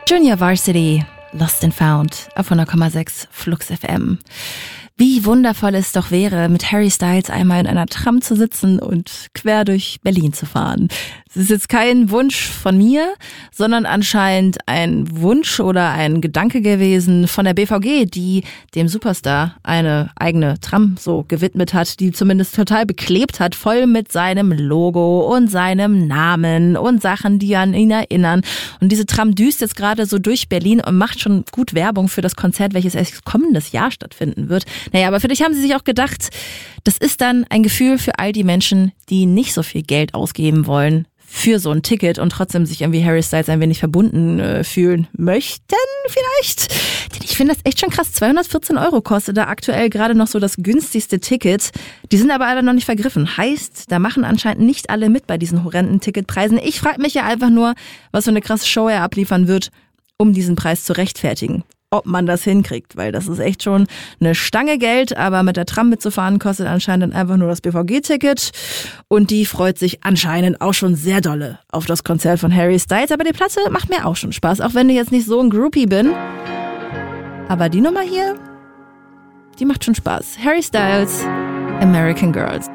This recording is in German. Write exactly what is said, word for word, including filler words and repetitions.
Junior Varsity, Lost and Found auf hundert Komma sechs Flux F M. Wie wundervoll es doch wäre, mit Harry Styles einmal in einer Tram zu sitzen und quer durch Berlin zu fahren. Es ist jetzt kein Wunsch von mir, sondern anscheinend ein Wunsch oder ein Gedanke gewesen von der B V G, die dem Superstar eine eigene Tram so gewidmet hat, die zumindest total beklebt hat, voll mit seinem Logo und seinem Namen und Sachen, die an ihn erinnern. Und diese Tram düst jetzt gerade so durch Berlin und macht schon gut Werbung für das Konzert, welches erst kommendes Jahr stattfinden wird. Naja, aber vielleicht haben sie sich auch gedacht, das ist dann ein Gefühl für all die Menschen, die nicht so viel Geld ausgeben wollen für so ein Ticket und trotzdem sich irgendwie Harry Styles ein wenig verbunden äh, fühlen möchten vielleicht. Denn ich finde das echt schon krass. zweihundertvierzehn Euro kostet da aktuell gerade noch so das günstigste Ticket. Die sind aber alle noch nicht vergriffen. Heißt, da machen anscheinend nicht alle mit bei diesen horrenden Ticketpreisen. Ich frage mich ja einfach nur, was für eine krasse Show er abliefern wird, um diesen Preis zu rechtfertigen. Ob man das hinkriegt, weil das ist echt schon eine Stange Geld, aber mit der Tram mitzufahren kostet anscheinend dann einfach nur das B V G-Ticket und die freut sich anscheinend auch schon sehr dolle auf das Konzert von Harry Styles, aber die Platte macht mir auch schon Spaß, auch wenn ich jetzt nicht so ein Groupie bin. Aber die Nummer hier, die macht schon Spaß. Harry Styles, American Girls.